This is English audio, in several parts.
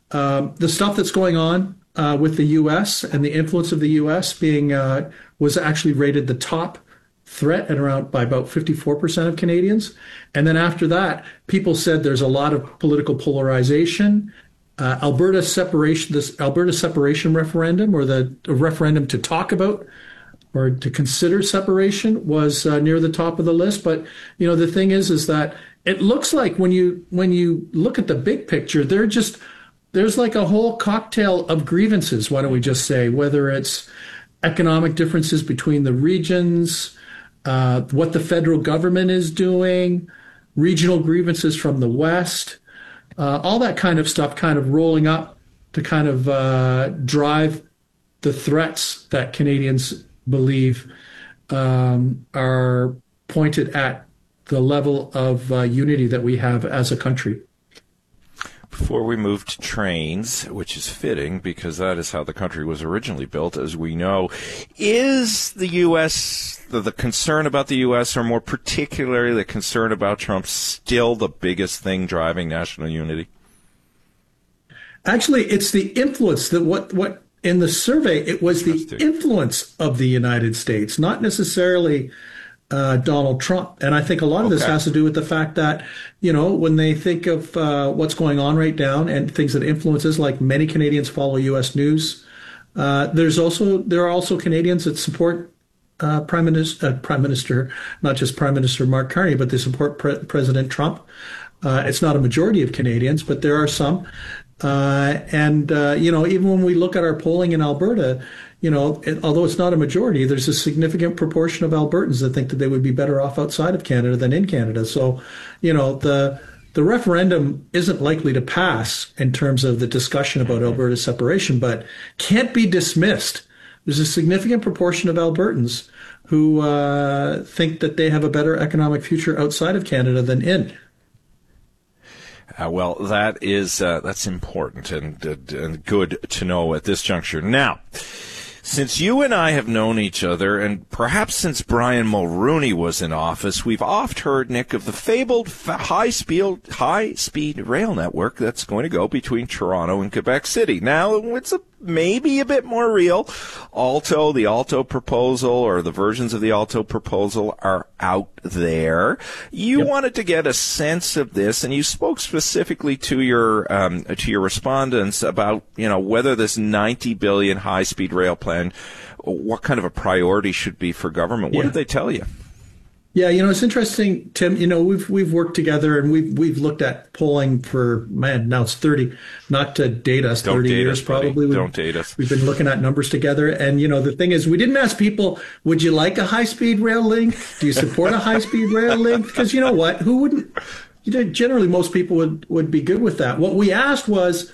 The stuff that's going on with the U.S. and the influence of the U.S. being was actually rated the top threat at around by about 54% of Canadians. And then after that, people said there's a lot of political polarization. This Alberta separation referendum, or the referendum to talk about or to consider separation, was near the top of the list. But the thing is that it looks like when you look at the big picture, there's like a whole cocktail of grievances. Why don't we just say, whether it's economic differences between the regions, what the federal government is doing, regional grievances from the West, all that kind of stuff kind of rolling up to kind of drive the threats that Canadians believe are pointed at the level of unity that we have as a country. Before we move to trains, which is fitting because that is how the country was originally built, as we know, is the U.S., the concern about the U.S., or more particularly the concern about Trump, still the biggest thing driving national unity? Actually, it's the influence that what in the survey, it was the influence of the United States, not necessarily Donald Trump. And I think a lot of this has to do with the fact that, when they think of what's going on right now and things that influences, like many Canadians follow U.S. news. There are also Canadians that support Prime Minister, not just Prime Minister Mark Carney, but they support President Trump. It's not a majority of Canadians, but there are some. Even when we look at our polling in Alberta, although it's not a majority, there's a significant proportion of Albertans that think that they would be better off outside of Canada than in Canada. So, the referendum isn't likely to pass in terms of the discussion about Alberta separation, but can't be dismissed. There's a significant proportion of Albertans who think that they have a better economic future outside of Canada than in. Well, that's important and good to know at this juncture. Now, since you and I have known each other, and perhaps since Brian Mulroney was in office, we've oft heard, Nick, of the fabled high-speed rail network that's going to go between Toronto and Quebec City. Now, it's maybe a bit more real. The Alto proposal, or the versions of the Alto proposal, are out there. You wanted to get a sense of this, and you spoke specifically to your respondents about whether this $90 billion high-speed rail plan, what kind of a priority should be for government. What did they tell you? Yeah, it's interesting, Tim. We've worked together, and we've looked at polling for, now it's 30, not to date us, 30 years probably. Don't date us. We've been looking at numbers together, and the thing is, we didn't ask people, would you like a high-speed rail link? Do you support a high-speed rail link? Because you know what, who wouldn't? Generally, most people would be good with that. What we asked was,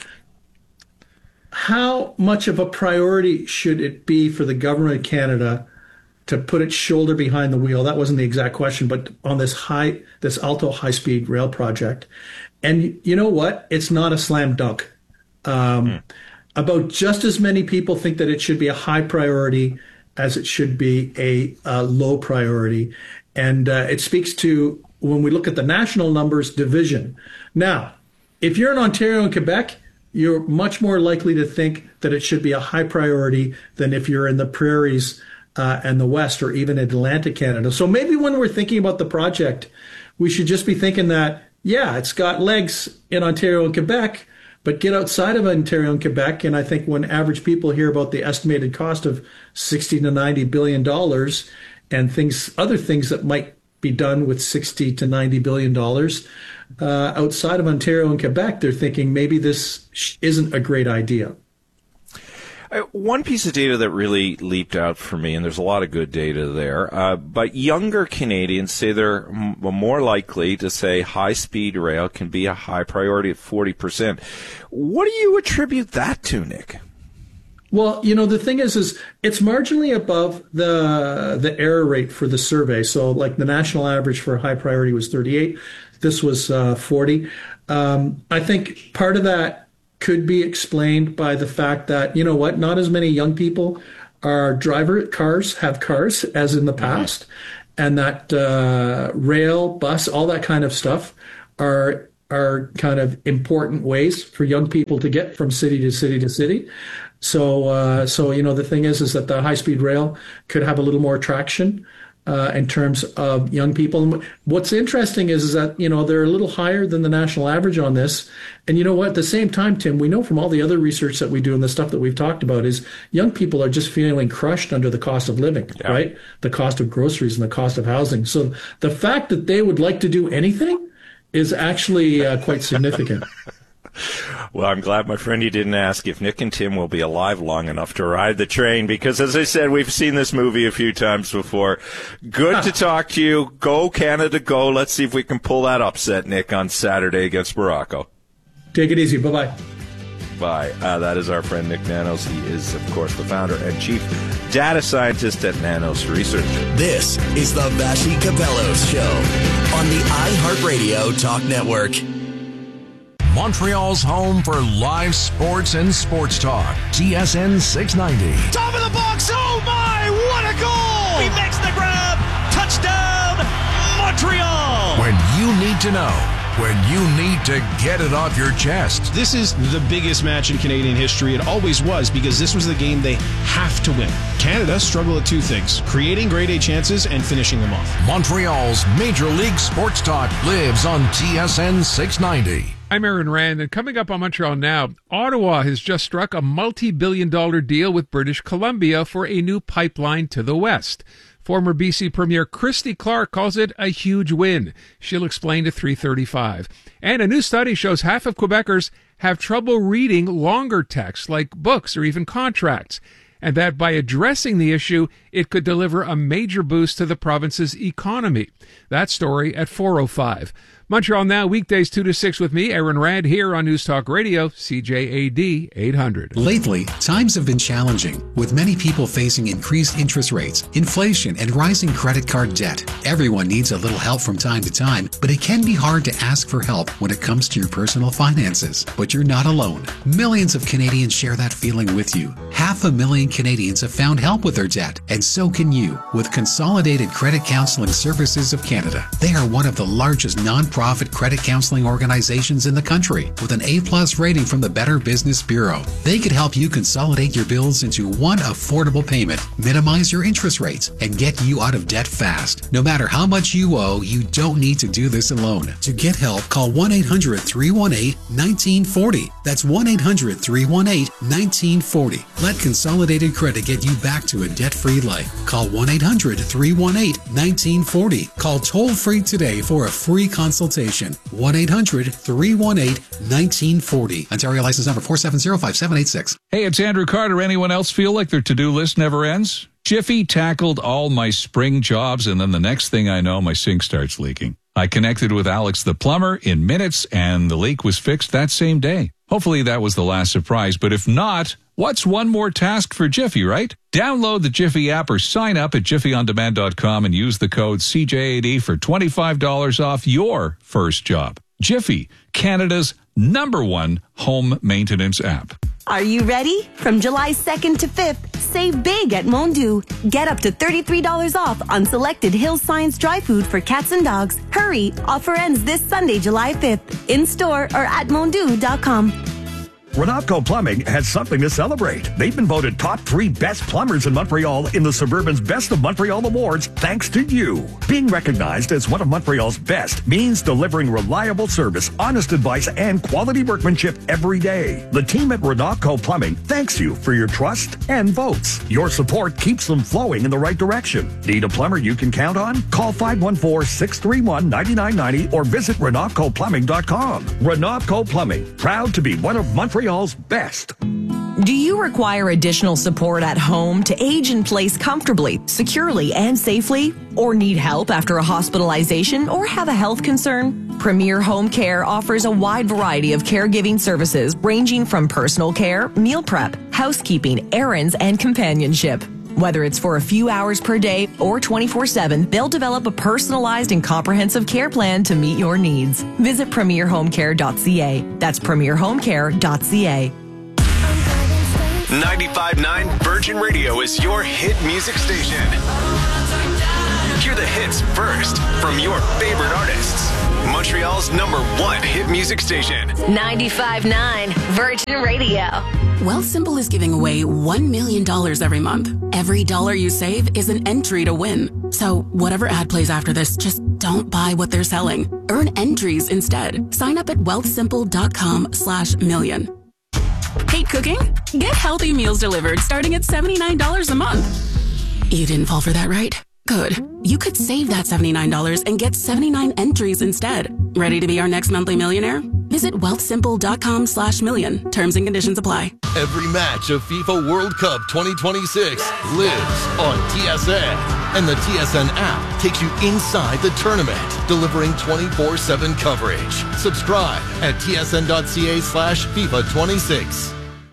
how much of a priority should it be for the government of Canada to put its shoulder behind the wheel? That wasn't the exact question, but on this Alto high-speed rail project. And you know what? It's not a slam dunk. About just as many people think that it should be a high priority as it should be a low priority. And it speaks to, when we look at the national numbers, division. Now, if you're in Ontario and Quebec, you're much more likely to think that it should be a high priority than if you're in the prairies and the West, or even Atlantic Canada. So maybe when we're thinking about the project, we should just be thinking that, it's got legs in Ontario and Quebec, but get outside of Ontario and Quebec. And I think when average people hear about the estimated cost of $60 to $90 billion and other things that might be done with $60 to $90 billion outside of Ontario and Quebec, they're thinking maybe this isn't a great idea. One piece of data that really leaped out for me, and there's a lot of good data there, but younger Canadians say they're more likely to say high-speed rail can be a high priority at 40%. What do you attribute that to, Nick? Well, the thing is it's marginally above the error rate for the survey. So like the national average for high priority was 38. This was 40. I think part of that could be explained by the fact that, not as many young people have cars as in the past, and that rail, bus, all that kind of stuff are are kind of important ways for young people to get from city to city to city. So, the thing is that the high-speed rail could have a little more traction in terms of young people. And what's interesting is that, they're a little higher than the national average on this. And you know what? At the same time, Tim, we know from all the other research that we do and the stuff that we've talked about is young people are just feeling crushed under the cost of living, right? The cost of groceries and the cost of housing. So the fact that they would like to do anything is actually quite significant. Well, I'm glad, my friend, you didn't ask if Nick and Tim will be alive long enough to ride the train, because, as I said, we've seen this movie a few times before. Good to talk to you. Go, Canada, go. Let's see if we can pull that upset, Nick, on Saturday against Morocco. Take it easy. Bye-bye. Bye. That is our friend Nick Nanos. He is, of course, the founder and chief data scientist at Nanos Research. This is the Vassy Capelos Show on the iHeartRadio Talk Network. Montreal's home for live sports and sports talk. TSN 690. Top of the box. Oh, my. What a goal. He makes the grab. Touchdown, Montreal. When you need to know. When you need to get it off your chest. This is the biggest match in Canadian history. It always was, because this was the game they have to win. Canada struggle at two things: creating grade A chances and finishing them off. Montreal's Major League Sports Talk lives on TSN 690. I'm Aaron Rand, and coming up on Montreal Now, Ottawa has just struck a multi-billion-dollar deal with British Columbia for a new pipeline to the west. Former BC Premier Christy Clark calls it a huge win. She'll explain to 3:35. And a new study shows half of Quebecers have trouble reading longer texts like books or even contracts, and that by addressing the issue, it could deliver a major boost to the province's economy. That story at 4:05. Montreal Now, weekdays 2 to 6 with me, Aaron Rand, here on News Talk Radio, CJAD 800. Lately, times have been challenging, with many people facing increased interest rates, inflation, and rising credit card debt. Everyone needs a little help from time to time, but it can be hard to ask for help when it comes to your personal finances. But you're not alone. Millions of Canadians share that feeling with you. 500,000 Canadians have found help with their debt, and so can you with Consolidated Credit Counseling Services of Canada. They are one of the largest non-profit credit counseling organizations in the country with an A+ rating from the Better Business Bureau. They could help you consolidate your bills into one affordable payment, minimize your interest rates, and get you out of debt fast. No matter how much you owe, you don't need to do this alone. To get help, call 1-800-318-1940. That's 1-800-318-1940. Let Consolidated Credit get you back to a debt-free life. Call 1-800-318-1940. Call toll-free today for a free consultation. 1-800-318-1940. Ontario license number 4705786. Hey, it's Andrew Carter. Anyone else feel like their to-do list never ends? Jiffy tackled all my spring jobs, and then the next thing I know, my sink starts leaking. I connected with Alex the plumber in minutes, and the leak was fixed that same day. Hopefully that was the last surprise, but if not, what's one more task for Jiffy, right? Download the Jiffy app or sign up at jiffyondemand.com and use the code CJAD for $25 off your first job. Jiffy, Canada's #1 home maintenance app. Are you ready? From July 2nd to 5th, save big at Mondu. Get up to $33 off on selected Hill Science dry food for cats and dogs. Hurry! Offer ends this Sunday, July 5th. In-store or at mondu.com. Renatco Plumbing has something to celebrate. They've been voted top 3 best plumbers in Montreal in the Suburban's Best of Montreal Awards thanks to you. Being recognized as one of Montreal's best means delivering reliable service, honest advice, and quality workmanship every day. The team at Renatco Plumbing thanks you for your trust and votes. Your support keeps them flowing in the right direction. Need a plumber you can count on? Call 514-631-9990 or visit RenatcoPlumbing.com. Renatco Plumbing, proud to be one of Montreal's best. Do you require additional support at home to age in place comfortably, securely, and safely? Or need help after a hospitalization or have a health concern? Premier Home Care offers a wide variety of caregiving services ranging from personal care, meal prep, housekeeping, errands, and companionship. Whether it's for a few hours per day or 24/7, they'll develop a personalized and comprehensive care plan to meet your needs. Visit premierhomecare.ca. That's premierhomecare.ca. 95.9 Virgin Radio is your hit music station. Hear the hits first from your favorite artists. Montreal's #1 hit music station. 95.9 Virgin Radio. Wealthsimple is giving away $1 million every month. Every dollar you save is an entry to win. So whatever ad plays after this, just don't buy what they're selling. Earn entries instead. Sign up at wealthsimple.com/million. Hate cooking? Get healthy meals delivered starting at $79 a month. You didn't fall for that, right? Good. You could save that $79 and get 79 entries instead. Ready to be our next monthly millionaire? Visit wealthsimple.com/million. Terms and conditions apply. Every match of FIFA World Cup 2026 lives on TSN. And the TSN app takes you inside the tournament, delivering 24/7 coverage. Subscribe at tsn.ca/FIFA26.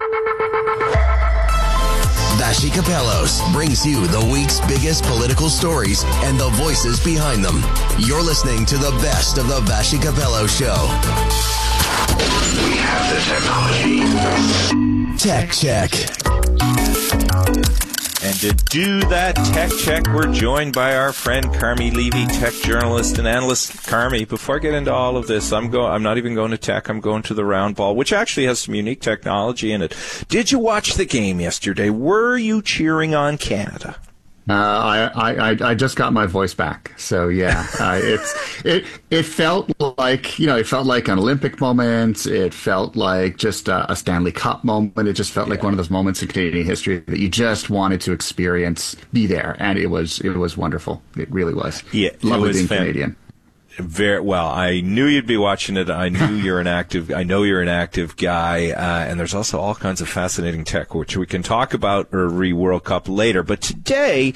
Vassy Kapelos brings you the week's biggest political stories and the voices behind them. You're listening to the best of the Vassy Kapelos Show. We have the technology. Tech Check. And to do that tech check, we're joined by our friend Carmi Levy, tech journalist and analyst. Carmi, before I get into all of this, I'm not even going to tech. I'm going to the round ball, which actually has some unique technology in it. Did you watch the game yesterday? Were you cheering on Canada? I just got my voice back, so yeah, it felt like, it felt like an Olympic moment. It felt like just a Stanley Cup moment. It just felt like one of those moments in Canadian history that you just wanted to experience, be there, and it was wonderful. It really was. Yeah, lovely it was being Canadian. Very well. I knew you'd be watching it. I know you're an active guy, and there's also all kinds of fascinating tech, which we can talk about World Cup later. But today,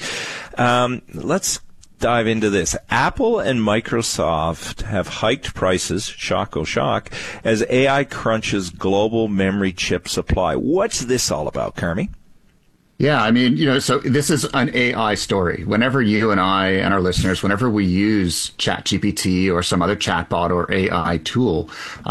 let's dive into this. Apple and Microsoft have hiked prices, shock, oh shock, as AI crunches global memory chip supply. What's this all about, Carmi? Yeah, I mean, so this is an AI story. Whenever you and I and our listeners, whenever we use ChatGPT or some other chatbot or AI tool,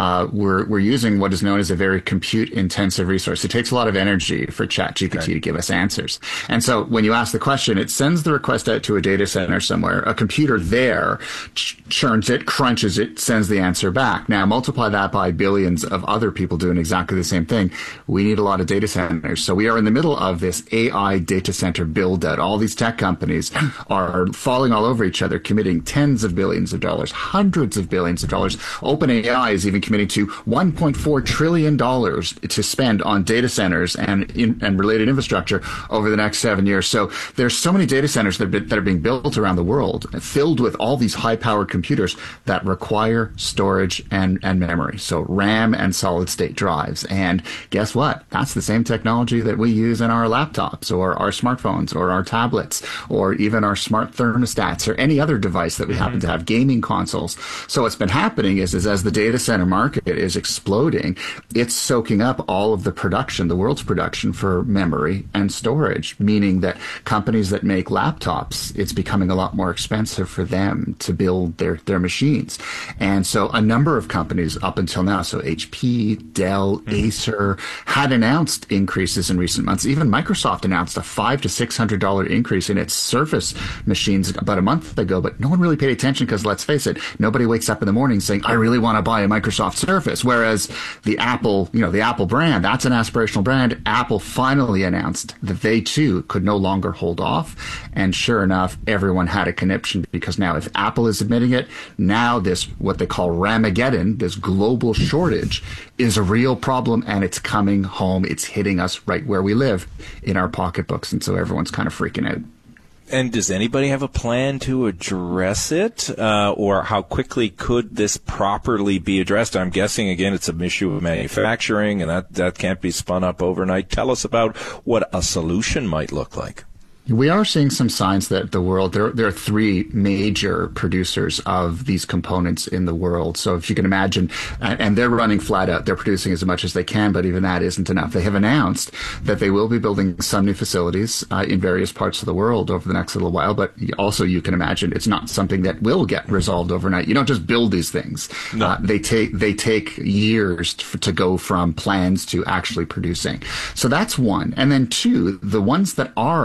we're using what is known as a very compute-intensive resource. It takes a lot of energy for ChatGPT to give us answers. And so when you ask the question, it sends the request out to a data center somewhere. A computer there churns it, crunches it, sends the answer back. Now, multiply that by billions of other people doing exactly the same thing. We need a lot of data centers. So we are in the middle of this AI data center build out. All these tech companies are falling all over each other, committing tens of billions of dollars, hundreds of billions of dollars. OpenAI is even committing to $1.4 trillion to spend on data centers and related infrastructure over the next 7 years. So there's so many data centers that are being built around the world, filled with all these high-powered computers that require storage and memory. So RAM and solid-state drives. And guess what? That's the same technology that we use in our laptops or our smartphones or our tablets or even our smart thermostats or any other device that we happen to have, gaming consoles. So what's been happening is as the data center market is exploding, it's soaking up all of the production, the world's production for memory and storage, meaning that companies that make laptops, it's becoming a lot more expensive for them to build their machines. And so a number of companies up until now, so HP, Dell, Acer, had announced increases in recent months. Even Microsoft announced a $500 to $600 increase in its Surface machines about a month ago, but no one really paid attention because, let's face it, nobody wakes up in the morning saying, I really want to buy a Microsoft Surface. Whereas the Apple brand, that's an aspirational brand. Apple finally announced that they too could no longer hold off. And sure enough, everyone had a conniption because now if Apple is admitting it, now this, what they call Ramageddon, this global shortage, is a real problem and it's coming home. It's hitting us right where we live in our pocketbooks. And so everyone's kind of freaking out. And does anybody have a plan to address it? Or how quickly could this properly be addressed? I'm guessing, again, it's an issue of manufacturing and that can't be spun up overnight. Tell us about what a solution might look like. We are seeing some signs that the world, there are three major producers of these components in the world. So if you can imagine, and they're running flat out, they're producing as much as they can, but even that isn't enough. They have announced that they will be building some new facilities in various parts of the world over the next little while, but also you can imagine it's not something that will get resolved overnight. You don't just build these things. No. They take years to go from plans to actually producing. So that's one. And then two, the ones that are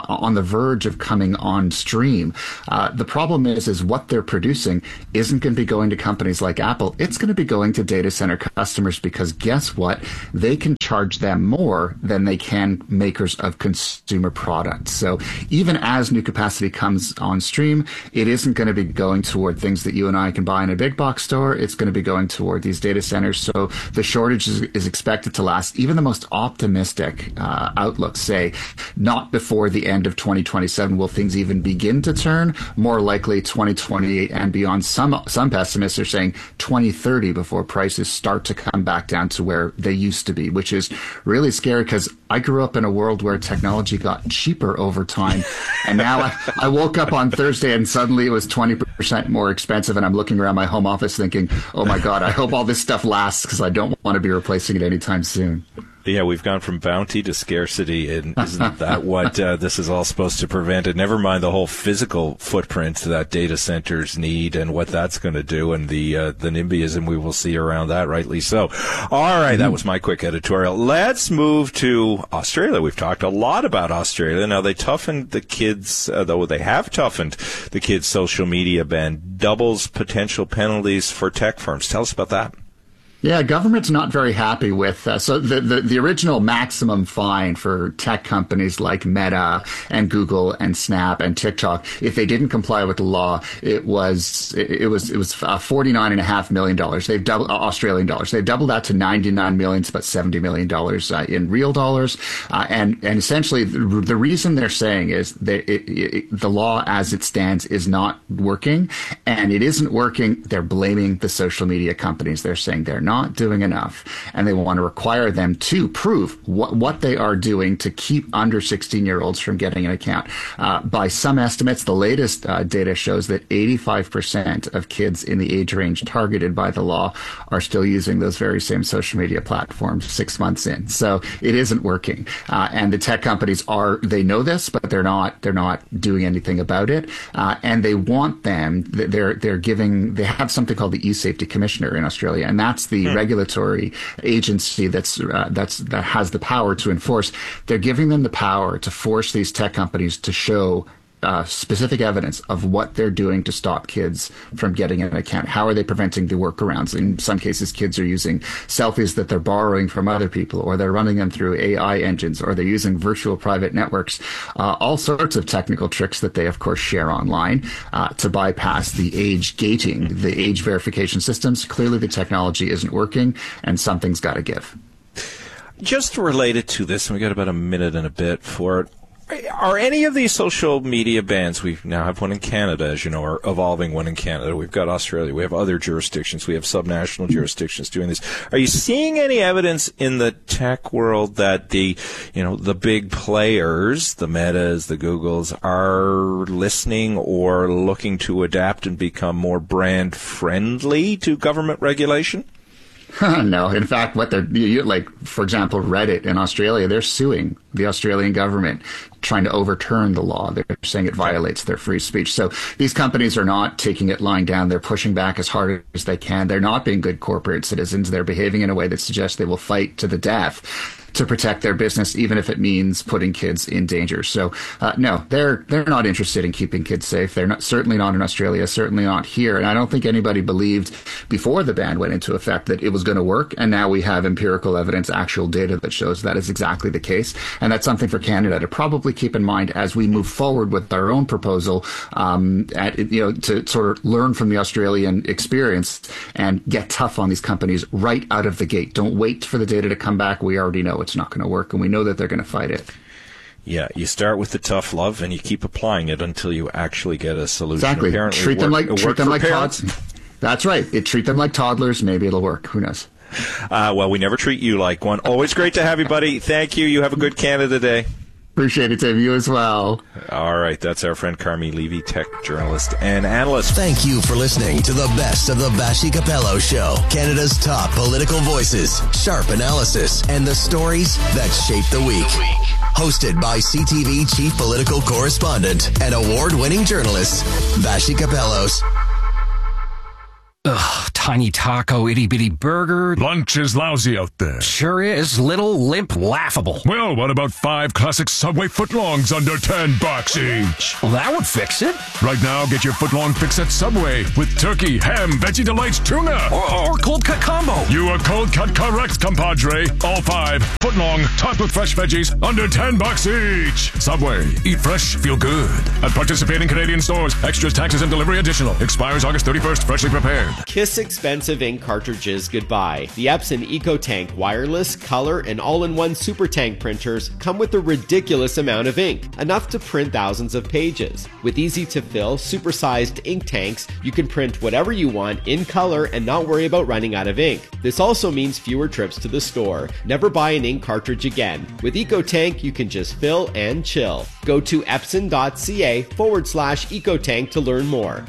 on the verge of coming on stream. The problem is what they're producing isn't going to be going to companies like Apple. It's going to be going to data center customers, because guess what? They can charge them more than they can makers of consumer products. So even as new capacity comes on stream, it isn't going to be going toward things that you and I can buy in a big box store. It's going to be going toward these data centers. So the shortage is expected to last. Even the most optimistic outlooks say not before the end of 2027 will things even begin to turn. More likely 2028 and beyond. Some pessimists are saying 2030 before prices start to come back down to where they used to be, which is really scary, because I grew up in a world where technology got cheaper over time. And now I woke up on Thursday and suddenly it was 20% more expensive. And I'm looking around my home office thinking, oh my God, I hope all this stuff lasts, because I don't want to be replacing it anytime soon. Yeah, we've gone from bounty to scarcity, and isn't that what this is all supposed to prevent? And never mind the whole physical footprint that data centers need and what that's going to do, and the NIMBYism we will see around that, rightly so. All right, that was my quick editorial. Let's move to Australia. We've talked a lot about Australia. Now, they toughened the kids, though they have toughened the kids' social media ban, doubles potential penalties for tech firms. Tell us about that. Yeah, government's not very happy with so the original maximum fine for tech companies like Meta and Google and Snap and TikTok, if they didn't comply with the law, it was $49.5 million. They've doubled Australian dollars. They've doubled that to 99 million. It's about $70 million in real dollars. And essentially the reason they're saying is that the law as it stands is not working, and it isn't working. They're blaming the social media companies. They're saying they're not doing enough, and they want to require them to prove what they are doing to keep under 16-year-olds from getting an account. By some estimates, the latest data shows that 85% of kids in the age range targeted by the law are still using those very same social media platforms 6 months in. So it isn't working, and the tech companies they know this, but they're not doing anything about it. And they want them. They have something called the e-Safety Commissioner in Australia, and that's the regulatory agency that has the power to enforce. They're giving them the power to force these tech companies to show specific evidence of what they're doing to stop kids from getting an account. How are they preventing the workarounds? In some cases, kids are using selfies that they're borrowing from other people, or they're running them through AI engines, or they're using virtual private networks, all sorts of technical tricks that they, of course, share online to bypass the age gating, the age verification systems. Clearly, the technology isn't working, and something's got to give. Just related to this, and we got about a minute and a bit for it. Are any of these social media bans, we now have one in Canada, as you know, are evolving one in Canada. We've got Australia. We have other jurisdictions. We have subnational jurisdictions doing this. Are you seeing any evidence in the tech world that the big players, the Metas, the Googles, are listening or looking to adapt and become more brand friendly to government regulation? No. In fact, what for example, Reddit in Australia, they're suing the Australian government, trying to overturn the law. They're saying it violates their free speech. So these companies are not taking it lying down. They're pushing back as hard as they can. They're not being good corporate citizens. They're behaving in a way that suggests they will fight to the death to protect their business, even if it means putting kids in danger. So no, they're not interested in keeping kids safe. They're certainly not in Australia, certainly not here. And I don't think anybody believed before the ban went into effect that it was going to work. And now we have empirical evidence, actual data that shows that is exactly the case. And that's something for Canada to probably keep in mind as we move forward with our own proposal, to sort of learn from the Australian experience and get tough on these companies right out of the gate. Don't wait for the data to come back. We already know it's not going to work, and we know that they're going to fight it. Yeah, you start with the tough love, and you keep applying it until you actually get a solution. Exactly. Apparently treat them like toddlers. That's right. Treat them like toddlers. Maybe it'll work. Who knows? Well, we never treat you like one. Always great to have you, buddy. Thank you. You have a good Canada Day. Appreciate it, Tim. You as well. All right. That's our friend Carmi Levy, tech journalist and analyst. Thank you for listening to the best of the Vassy Capello Show. Canada's top political voices, sharp analysis, and the stories that shape the week. Hosted by CTV chief political correspondent and award-winning journalist, Vassy Capellos. Ugh, tiny taco, itty-bitty burger. Lunch is lousy out there. Sure is. Little, limp, laughable. Well, what about 5 classic Subway footlongs under $10 each? Well, that would fix it. Right now, get your footlong fix at Subway with turkey, ham, Veggie Delights, tuna. Or cold cut combo. You are cold cut correct, compadre. All 5 footlong, topped with fresh veggies, under $10 each. Subway. Eat fresh, feel good. At participating Canadian stores. Extras, taxes, and delivery additional. Expires August 31st. Freshly prepared. Kiss expensive ink cartridges goodbye. The Epson EcoTank wireless, color, and all-in-one super tank printers come with a ridiculous amount of ink, enough to print thousands of pages. With easy-to-fill, super-sized ink tanks, you can print whatever you want in color and not worry about running out of ink. This also means fewer trips to the store. Never buy an ink cartridge again. With EcoTank, you can just fill and chill. Go to epson.ca/EcoTank to learn more.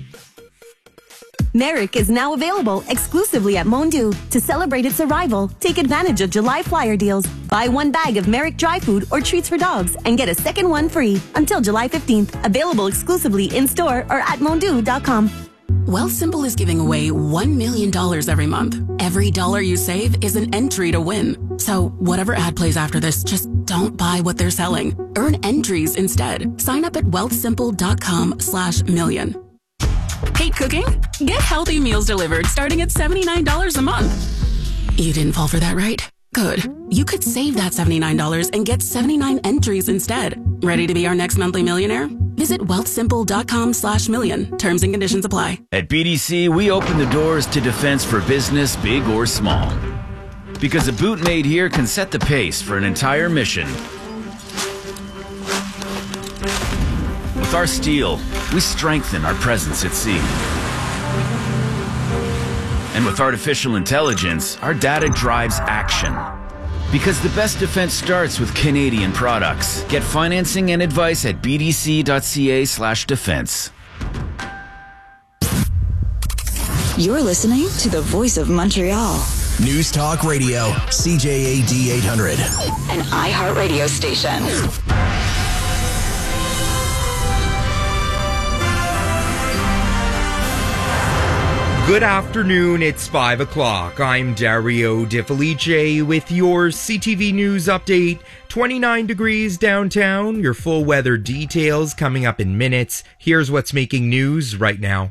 Merrick is now available exclusively at Mondu. To celebrate its arrival, take advantage of July flyer deals. Buy 1 bag of Merrick dry food or treats for dogs and get a second one free until July 15th. Available exclusively in-store or at mondu.com. Wealthsimple is giving away $1 million every month. Every dollar you save is an entry to win. So whatever ad plays after this, just don't buy what they're selling. Earn entries instead. Sign up at wealthsimple.com/million. Hate cooking? Get healthy meals delivered starting at $79 a month. You didn't fall for that, right? Good. You could save that $79 and get 79 entries instead. Ready to be our next monthly millionaire? Visit wealthsimple.com/million. Terms and conditions apply. At BDC, we open the doors to defense for business, big or small. Because a boot made here can set the pace for an entire mission. With our steel, we strengthen our presence at sea. And with artificial intelligence, our data drives action. Because the best defense starts with Canadian products. Get financing and advice at bdc.ca/defense. You're listening to the Voice of Montreal. News Talk Radio, CJAD 800. An iHeartRadio station. Good afternoon, it's 5 o'clock. I'm Dario De Felice with your CTV News update. 29 degrees downtown, your full weather details coming up in minutes. Here's what's making news right now.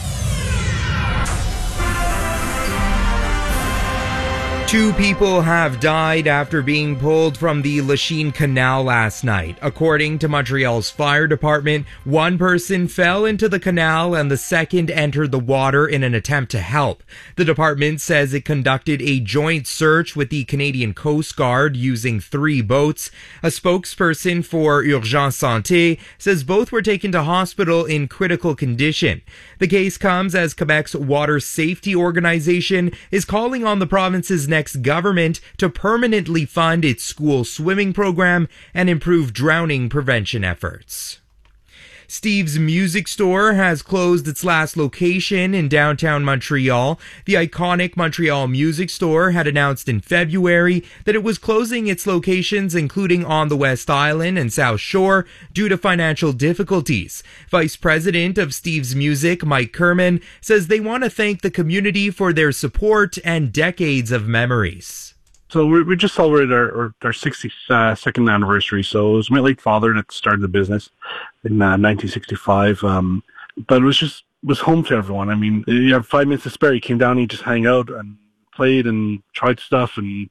Two people have died after being pulled from the Lachine Canal last night. According to Montreal's fire department, one person fell into the canal and the second entered the water in an attempt to help. The department says it conducted a joint search with the Canadian Coast Guard using 3 boats. A spokesperson for Urgence Santé says both were taken to hospital in critical condition. The case comes as Quebec's Water Safety Organization is calling on the province's next government to permanently fund its school swimming program and improve drowning prevention efforts. Steve's Music Store has closed its last location in downtown Montreal. The iconic Montreal Music Store had announced in February that it was closing its locations, including on the West Island and South Shore, due to financial difficulties. Vice President of Steve's Music, Mike Kerman, says they want to thank the community for their support and decades of memories. So we just celebrated our 62nd anniversary. So it was my late father that started the business in 1965. But it was home to everyone. I mean, you have 5 minutes to spare. You came down, you just hang out and played and tried stuff. And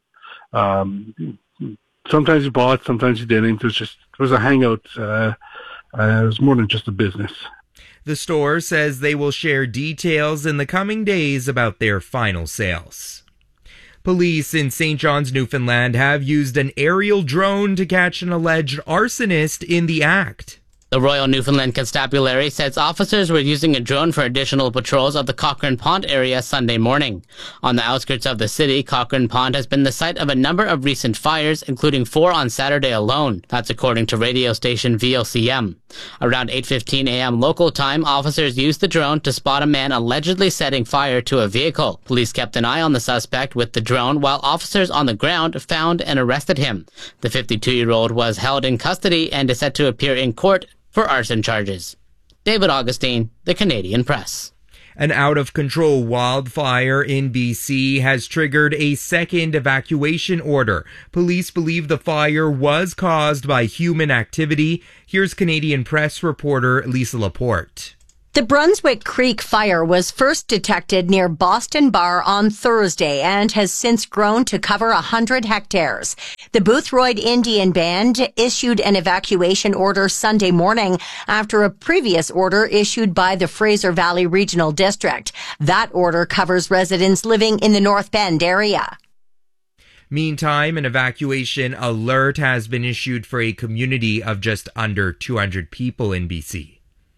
sometimes you bought, sometimes you didn't. It was a hangout. It was more than just a business. The store says they will share details in the coming days about their final sales. Police in St. John's, Newfoundland have used an aerial drone to catch an alleged arsonist in the act. The Royal Newfoundland Constabulary says officers were using a drone for additional patrols of the Cochrane Pond area Sunday morning. On the outskirts of the city, Cochrane Pond has been the site of a number of recent fires, including 4 on Saturday alone. That's according to radio station VOCM. Around 8:15 a.m. local time, officers used the drone to spot a man allegedly setting fire to a vehicle. Police kept an eye on the suspect with the drone, while officers on the ground found and arrested him. The 52-year-old was held in custody and is set to appear in court for arson charges. David Augustine, The Canadian Press. An out-of-control wildfire in BC has triggered a second evacuation order. Police believe the fire was caused by human activity. Here's Canadian Press reporter Lisa Laporte. The Brunswick Creek fire was first detected near Boston Bar on Thursday and has since grown to cover 100 hectares. The Boothroyd Indian Band issued an evacuation order Sunday morning after a previous order issued by the Fraser Valley Regional District. That order covers residents living in the North Bend area. Meantime, an evacuation alert has been issued for a community of just under 200 people in BC.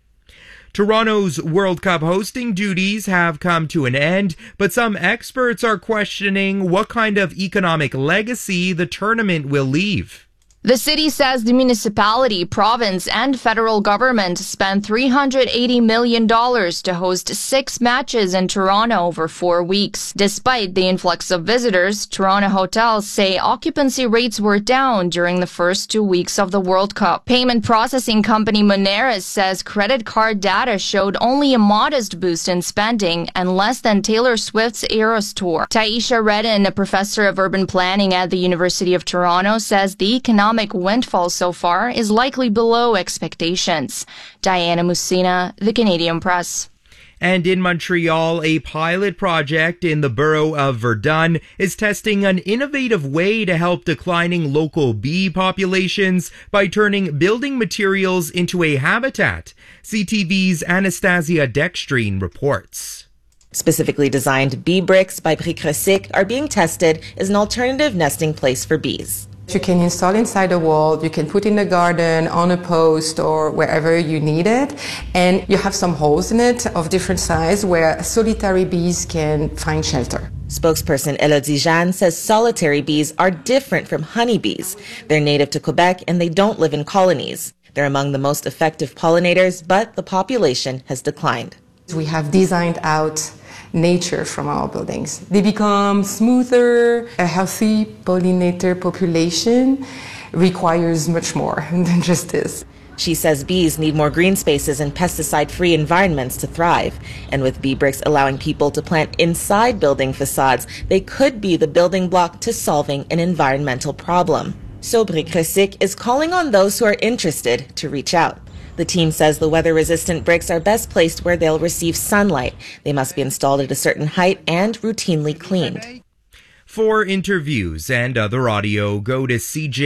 Toronto's World Cup hosting duties have come to an end, but some experts are questioning what kind of economic legacy the tournament will leave. The city says the municipality, province, and federal government spent $380 million to host 6 matches in Toronto over 4 weeks. Despite the influx of visitors, Toronto hotels say occupancy rates were down during the first 2 weeks of the World Cup. Payment processing company Moneris says credit card data showed only a modest boost in spending and less than Taylor Swift's Eras Tour. Taisha Redden, a professor of urban planning at the University of Toronto, says the economic windfall so far is likely below expectations. Diana Musina, The Canadian Press. And in Montreal, a pilot project in the borough of Verdun is testing an innovative way to help declining local bee populations by turning building materials into a habitat. CTV's Anastasia Dextrine reports. Specifically designed bee bricks by Prix Cressic are being tested as an alternative nesting place for bees. You can install inside a wall, you can put in the garden, on a post, or wherever you need it. And you have some holes in it of different size where solitary bees can find shelter. Spokesperson Elodie Jeanne says solitary bees are different from honeybees. They're native to Quebec and they don't live in colonies. They're among the most effective pollinators, but the population has declined. We have designed out nature from our buildings. They become smoother. A healthy pollinator population requires much more than just this. She says bees need more green spaces and pesticide-free environments to thrive. And with bee bricks allowing people to plant inside building facades, they could be the building block to solving an environmental problem. So Prix Cressic is calling on those who are interested to reach out. The team says the weather-resistant bricks are best placed where they'll receive sunlight. They must be installed at a certain height and routinely cleaned. For interviews and other audio, go to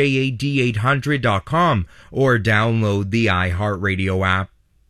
CJAD800.com or download the iHeartRadio app.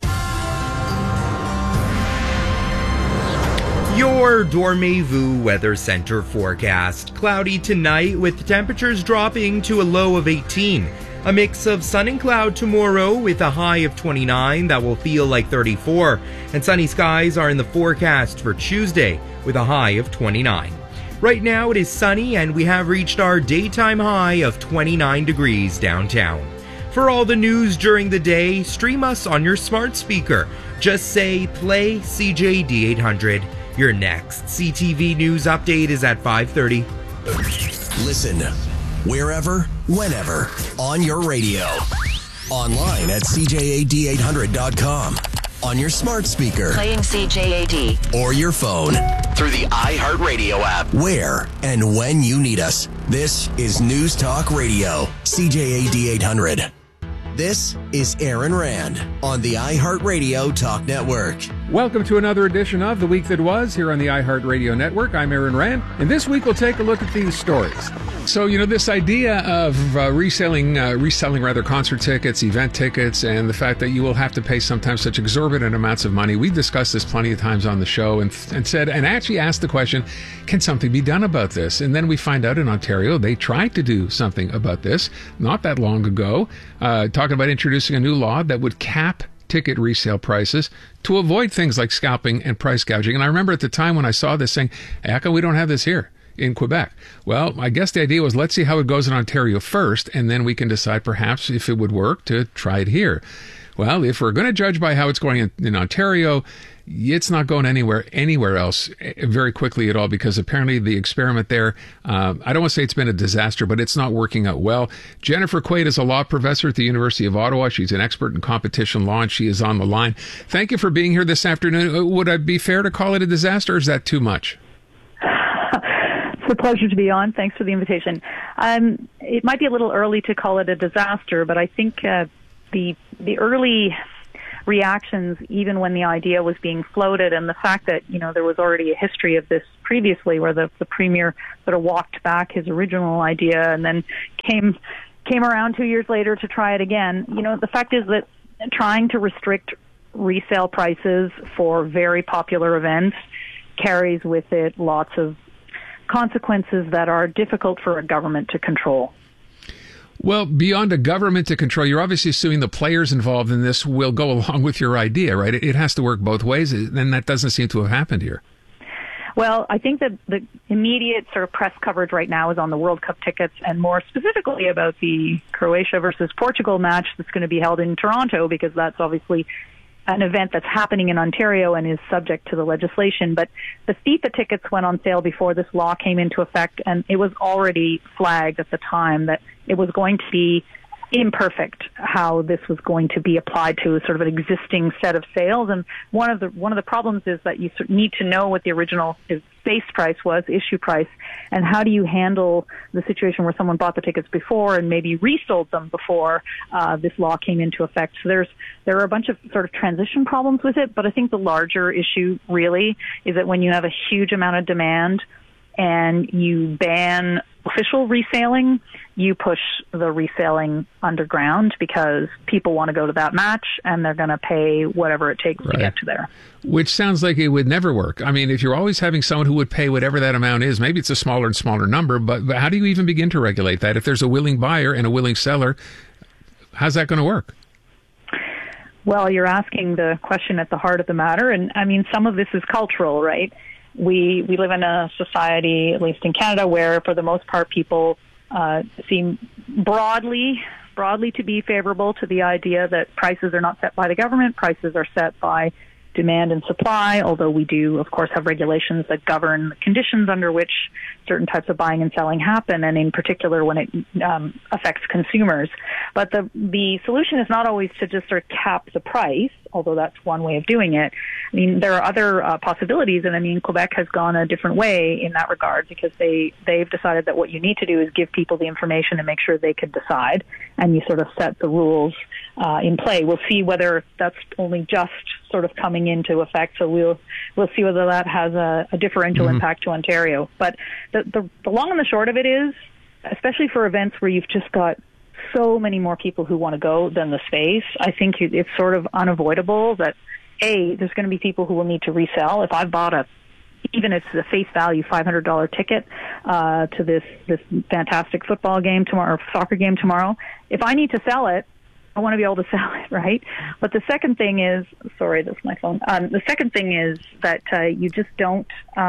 Your Dormez-vous Weather Center forecast. Cloudy tonight with temperatures dropping to a low of 18. A mix of sun and cloud tomorrow with a high of 29 that will feel like 34. And sunny skies are in the forecast for Tuesday with a high of 29. Right now it is sunny and we have reached our daytime high of 29 degrees downtown. For all the news during the day, stream us on your smart speaker. Just say play CJD800. Your next CTV News update is at 5:30. Listen wherever, whenever, on your radio. Online at CJAD800.com. On your smart speaker. Playing CJAD. Or your phone. Through the iHeartRadio app. Where and when you need us. This is News Talk Radio, CJAD800. This is Aaron Rand on the iHeartRadio Talk Network. Welcome to another edition of The Week That Was here on the iHeartRadio Network. I'm Aaron Rand, and this week we'll take a look at these stories. So, this idea of reselling concert tickets, event tickets, and the fact that you will have to pay sometimes such exorbitant amounts of money. We've discussed this plenty of times on the show and actually asked the question, can something be done about this? And then we find out in Ontario, they tried to do something about this not that long ago, talking about introducing a new law that would cap ticket resale prices to avoid things like scalping and price gouging. And I remember at the time when I saw this saying, how come we don't have this here? in Quebec. Well, I guess the idea was, let's see how it goes in Ontario first, and then we can decide perhaps if it would work to try it here. Well, if we're going to judge by how it's going in Ontario, it's not going anywhere else very quickly at all, because apparently the experiment there, I don't want to say it's been a disaster, but it's not working out well. Jennifer Quaid is a law professor at the University of Ottawa. She's an expert in competition law, and she is on the line. Thank you for being here this afternoon. Would it be fair to call it a disaster, or is that too much? It's a pleasure to be on. Thanks for the invitation. It might be a little early to call it a disaster, but I think the early reactions, even when the idea was being floated, and the fact that, there was already a history of this previously where the Premier sort of walked back his original idea and then came around 2 years later to try it again. The fact is that trying to restrict resale prices for very popular events carries with it lots of consequences that are difficult for a government to control. Well, beyond a government to control, you're obviously assuming the players involved in this will go along with your idea, right? It has to work both ways, and that doesn't seem to have happened here. Well, I think that the immediate sort of press coverage right now is on the World Cup tickets, and more specifically about the Croatia versus Portugal match that's going to be held in Toronto, because that's obviously an event that's happening in Ontario and is subject to the legislation. But the FIFA tickets went on sale before this law came into effect, and it was already flagged at the time that it was going to be imperfect how this was going to be applied to sort of an existing set of sales. And one of the problems is that you need to know what the original base price was, issue price, and how do you handle the situation where someone bought the tickets before and maybe resold them before this law came into effect. So there are a bunch of sort of transition problems with it, but I think the larger issue really is that when you have a huge amount of demand and you ban official reselling, you push the reselling underground because people want to go to that match and they're going to pay whatever it takes to get to there. Which sounds like it would never work. I mean, if you're always having someone who would pay whatever that amount is, maybe it's a smaller and smaller number, but how do you even begin to regulate that? If there's a willing buyer and a willing seller, how's that going to work? Well, you're asking the question at the heart of the matter, and I mean, some of this is cultural, right? We live in a society, at least in Canada, where for the most part people seem broadly to be favorable to the idea that prices are not set by the government, prices are set by demand and supply, although we do, of course, have regulations that govern the conditions under which certain types of buying and selling happen, and in particular when it affects consumers. But the solution is not always to just sort of cap the price, although that's one way of doing it. I mean, there are other possibilities, and I mean, Quebec has gone a different way in that regard because they've decided that what you need to do is give people the information and make sure they can decide, and you sort of set the rules in play. We'll see whether that's only just sort of coming into effect, so we'll see whether that has a differential impact to Ontario. But the long and the short of it is, especially for events where you've just got so many more people who want to go than the space, I think it's sort of unavoidable that, A, there's going to be people who will need to resell. If I've bought even if it's a face value $500 ticket to this fantastic football game tomorrow, or soccer game tomorrow, if I need to sell it, I want to be able to sell it, right? But the second thing is, sorry, that's my phone. The second thing is that you just don't,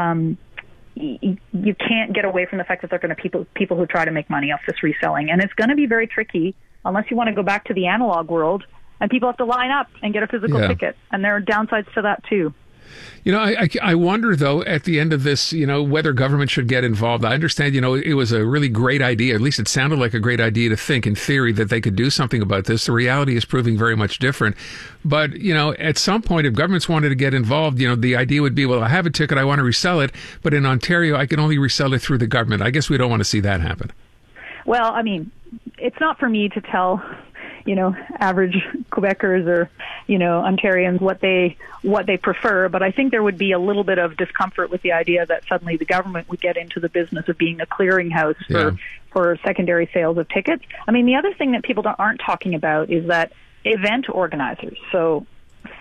you can't get away from the fact that there are going to be people who try to make money off this reselling. And it's going to be very tricky unless you want to go back to the analog world and people have to line up and get a physical ticket. And there are downsides to that too. You know, I wonder, though, at the end of this, whether government should get involved. I understand, it was a really great idea. At least it sounded like a great idea to think, in theory, that they could do something about this. The reality is proving very much different. But, at some point, if governments wanted to get involved, the idea would be, well, I have a ticket, I want to resell it. But in Ontario, I can only resell it through the government. I guess we don't want to see that happen. Well, I mean, it's not for me to tell average Quebecers or, Ontarians what they prefer. But I think there would be a little bit of discomfort with the idea that suddenly the government would get into the business of being a clearinghouse for secondary sales of tickets. I mean, the other thing that people aren't talking about is that event organizers, so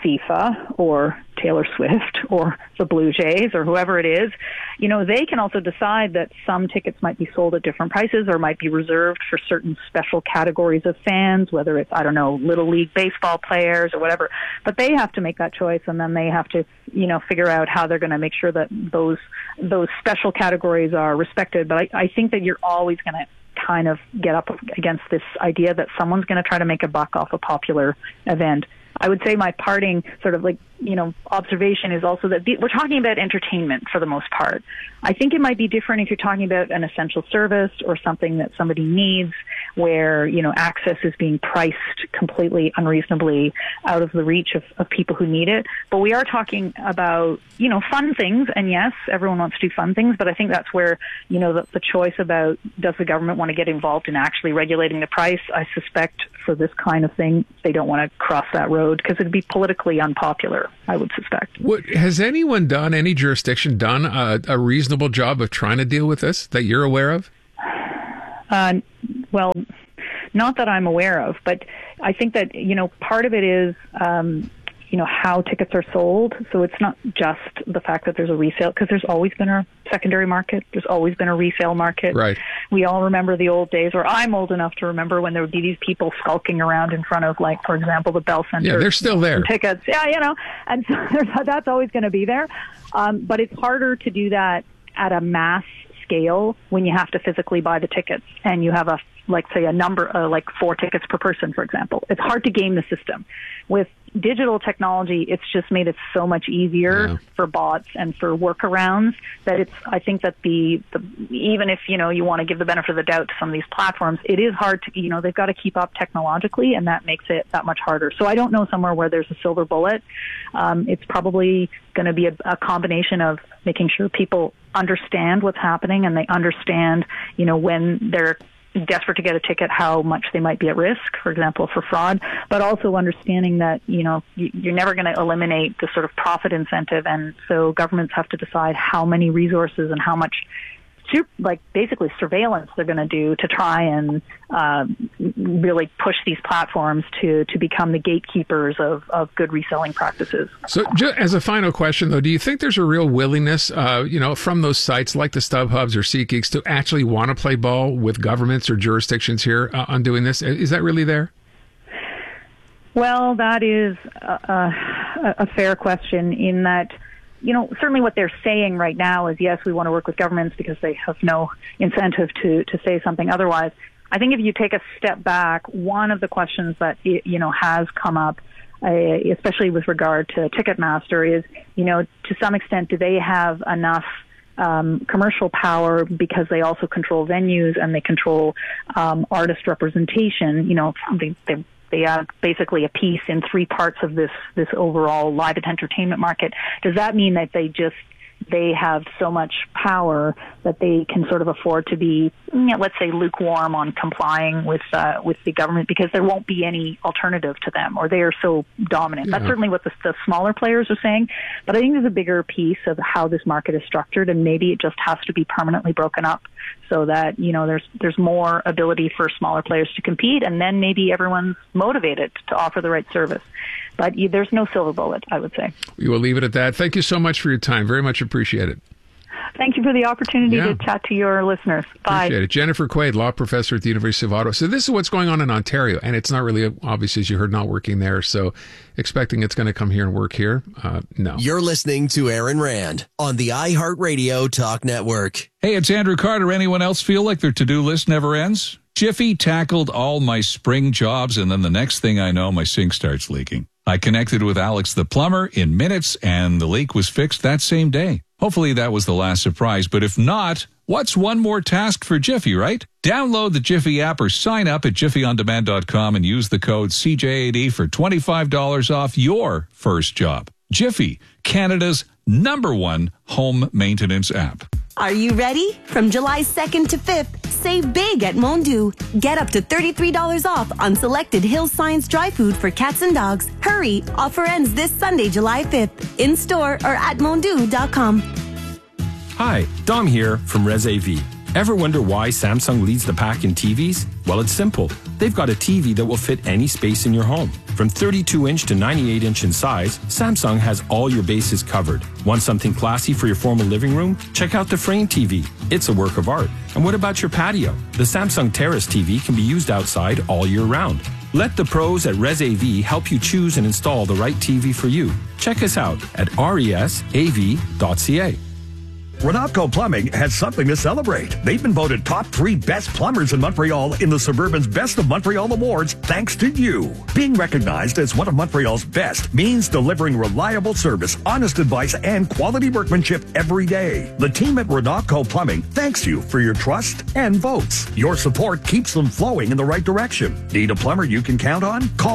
FIFA or Taylor Swift or the Blue Jays or whoever it is, they can also decide that some tickets might be sold at different prices or might be reserved for certain special categories of fans, whether it's, Little League baseball players or whatever. But they have to make that choice, and then they have to, figure out how they're going to make sure that those special categories are respected. But I think that you're always going to kind of get up against this idea that someone's going to try to make a buck off a popular event. I would say my parting sort of observation is also that we're talking about entertainment for the most part. I think it might be different if you're talking about an essential service or something that somebody needs where, access is being priced completely unreasonably out of the reach of people who need it. But we are talking about, fun things. And yes, everyone wants to do fun things. But I think that's where, the choice about does the government want to get involved in actually regulating the price, I suspect for this kind of thing, they don't want to cross that road because it would be politically unpopular, I would suspect. Has any jurisdiction done a reasonable job of trying to deal with this that you're aware of? Well, not that I'm aware of, but I think that, part of it is, how tickets are sold. So it's not just the fact that there's a resale, because there's always been a secondary market. There's always been a resale market. Right. We all remember the old days, or I'm old enough to remember when there would be these people skulking around in front of, for example, the Bell Center. Yeah, they're still there. Tickets. Yeah, and so that's always going to be there. But it's harder to do that at a mass scale when you have to physically buy the tickets and you have a number, 4 tickets per person, for example. It's hard to game the system. With digital technology, it's just made it so much easier for bots and for workarounds that I think that the even if, you want to give the benefit of the doubt to some of these platforms, it is hard to, they've got to keep up technologically, and that makes it that much harder. So I don't know somewhere where there's a silver bullet. It's probably going to be a combination of making sure people understand what's happening and they understand, when they're desperate to get a ticket, how much they might be at risk, for example, for fraud, but also understanding that, you're never going to eliminate the sort of profit incentive. And so governments have to decide how many resources and how much basically surveillance they're going to do to try and really push these platforms to become the gatekeepers of good reselling practices. So just as a final question, though, do you think there's a real willingness, from those sites like the StubHubs or SeatGeeks to actually want to play ball with governments or jurisdictions here on doing this? Is that really there? Well, that is a fair question in that, certainly what they're saying right now is, yes, we want to work with governments because they have no incentive to say something otherwise. I think if you take a step back, one of the questions that, has come up, especially with regard to Ticketmaster, is, to some extent, do they have enough commercial power because they also control venues and they control artist representation? They have basically a piece in 3 parts of this overall live entertainment market. Does that mean that they have so much power that they can sort of afford to be, let's say, lukewarm on complying with the government because there won't be any alternative to them, or they are so dominant? Yeah. That's certainly what the smaller players are saying. But I think there's a bigger piece of how this market is structured, and maybe it just has to be permanently broken up so that, there's more ability for smaller players to compete, and then maybe everyone's motivated to offer the right service. But there's no silver bullet, I would say. We will leave it at that. Thank you so much for your time. Very much appreciate it. Thank you for the opportunity to chat to your listeners. Bye. Appreciate it. Jennifer Quaid, law professor at the University of Ottawa. So this is what's going on in Ontario, and it's not really obvious, as you heard, not working there. So expecting it's going to come here and work here, no. You're listening to Aaron Rand on the iHeartRadio Talk Network. Hey, it's Andrew Carter. Anyone else feel like their to-do list never ends? Jiffy tackled all my spring jobs, and then the next thing I know, my sink starts leaking. I connected with Alex the plumber in minutes, and the leak was fixed that same day. Hopefully that was the last surprise, but if not, what's one more task for Jiffy, right? Download the Jiffy app or sign up at jiffyondemand.com and use the code CJ80 for $25 off your first job. Jiffy, Canada's #1 home maintenance app. Are you ready? From July 2nd to 5th, save big at Mondu. Get up to $33 off on selected Hills Science dry food for cats and dogs. Hurry! Offer ends this Sunday, July 5th. In store or at mondu.com. Hi, Dom here from Res AV. Ever wonder why Samsung leads the pack in TVs? Well, it's simple. They've got a TV that will fit any space in your home. From 32-inch to 98-inch in size, Samsung has all your bases covered. Want something classy for your formal living room? Check out the Frame TV. It's a work of art. And what about your patio? The Samsung Terrace TV can be used outside all year round. Let the pros at ResAV help you choose and install the right TV for you. Check us out at resav.ca. Renatco Plumbing has something to celebrate. They've been voted top 3 best plumbers in Montreal in the Suburban's Best of Montreal Awards thanks to you. Being recognized as one of Montreal's best means delivering reliable service, honest advice, and quality workmanship every day. The team at Renatco Plumbing thanks you for your trust and votes. Your support keeps them flowing in the right direction. Need a plumber you can count on? Call